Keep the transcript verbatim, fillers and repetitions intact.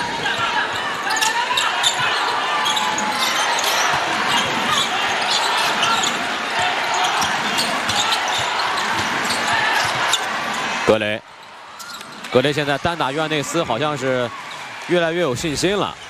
格雷，格雷现在单打约翰内斯好像是越来越有信心了。